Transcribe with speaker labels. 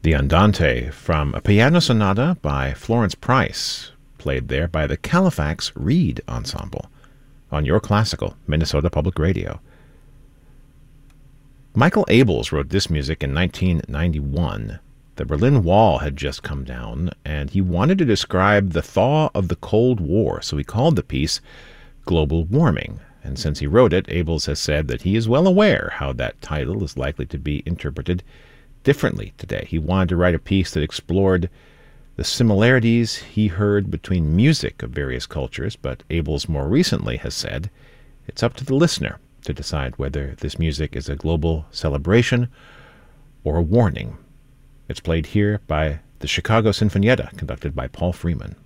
Speaker 1: The Andante from a piano sonata by Florence Price, played there by the Califax Reed Ensemble on Your Classical, Minnesota Public Radio. Michael Abels wrote this music in 1991. The Berlin Wall had just come down, and he wanted to describe the thaw of the Cold War, so he called the piece Global Warming. And since he wrote it, Abels has said that he is well aware how that title is likely to be interpreted differently today. He wanted to write a piece that explored the similarities he heard between music of various cultures, but Abels more recently has said it's up to the listener to decide whether this music is a global celebration or a warning. It's played here by the Chicago Sinfonietta, conducted by Paul Freeman.